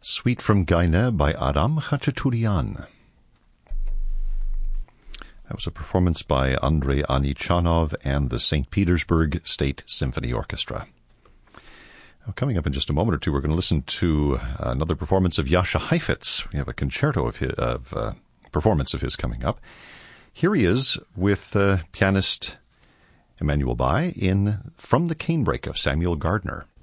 Suite from Gaine by Aram Khachaturian. That was a performance by Andrei Anichanov and the St. Petersburg State Symphony Orchestra. Now, coming up in just a moment or two, we're going to listen to another performance of Jascha Heifetz. We have a concerto performance of his coming up. Here he is with pianist Emanuel Bai in From the Canebrake of Samuel Gardner.